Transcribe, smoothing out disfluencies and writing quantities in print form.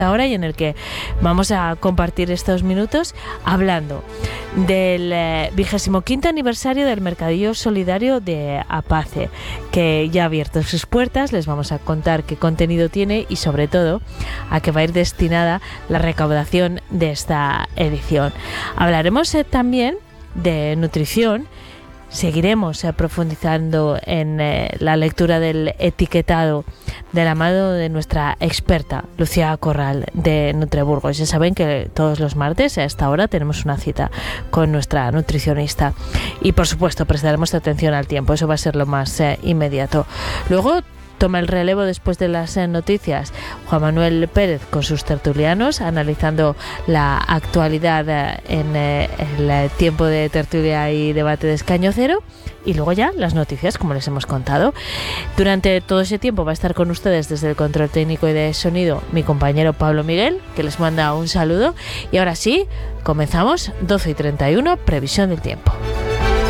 ahora y en el que vamos a compartir estos minutos hablando del 25º aniversario del Mercadillo Solidario de Apace, que ya ha abierto sus puertas. Les vamos a contar qué contenido tiene y sobre todo a qué va a ir destinada la recaudación de esta edición. Hablaremos también de nutrición. Seguiremos profundizando en la lectura del etiquetado de la mano de nuestra experta Lucía Corral de Nutriburgos. Ya saben que todos los martes a esta hora tenemos una cita con nuestra nutricionista y por supuesto prestaremos atención al tiempo, eso va a ser lo más inmediato. Luego toma el relevo después de las noticias Juan Manuel Pérez con sus tertulianos, analizando la actualidad en el tiempo de tertulia y debate de Escaño Cero, y luego ya las noticias, como les hemos contado. Durante todo ese tiempo va a estar con ustedes desde el control técnico y de sonido mi compañero Pablo Miguel, que les manda un saludo. Y ahora sí, comenzamos 12:31, previsión del tiempo.